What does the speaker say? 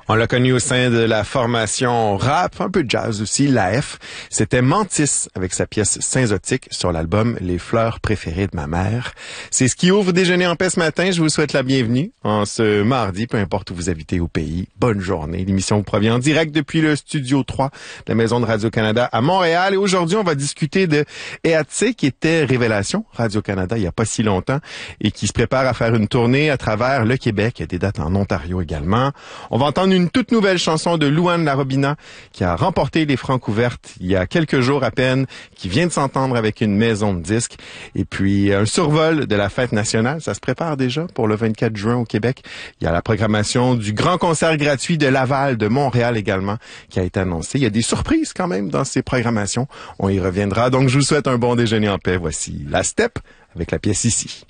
On l'a connu au sein de la formation rap, un peu de jazz aussi, l'AF. C'était Mantis avec sa pièce Synzotique sur l'album Les fleurs préférées de ma mère. C'est ce qui ouvre Déjeuner en paix ce matin. Je vous souhaite la bienvenue en ce mardi, peu importe où vous habitez au pays. Bonne journée. L'émission vous provient en direct depuis le Studio 3 de la Maison de Radio-Canada à Montréal. Et aujourd'hui, on va discuter de EATC qui était Révélation Radio-Canada il y a pas si longtemps et qui se prépare à faire une tournée à travers le Québec. Il y a des dates en Ontario également. On va entendre une toute nouvelle chanson de Louane Larobina qui a remporté les Francouvertes il y a quelques jours à peine, qui vient de s'entendre avec une maison de disques. Et puis un survol de la fête nationale, ça se prépare déjà pour le 24 juin au Québec. Il y a la programmation du grand concert gratuit de Laval, de Montréal également, qui a été annoncé. Il y a des surprises quand même dans ces programmations. On y reviendra. Donc je vous souhaite un bon déjeuner en paix. Voici La Step avec la pièce Ici.